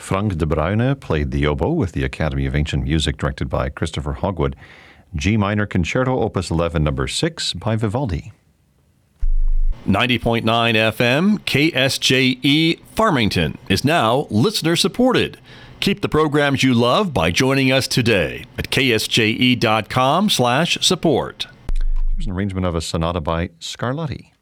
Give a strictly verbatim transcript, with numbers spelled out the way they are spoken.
Frank de Bruyne played the oboe with the Academy of Ancient Music, directed by Christopher Hogwood. G minor concerto, opus eleven, number six, by Vivaldi. ninety point nine F M, K S J E Farmington is now listener supported. Keep the programs you love by joining us today at K S J E dot com slash support. Here's an arrangement of a sonata by Scarlatti.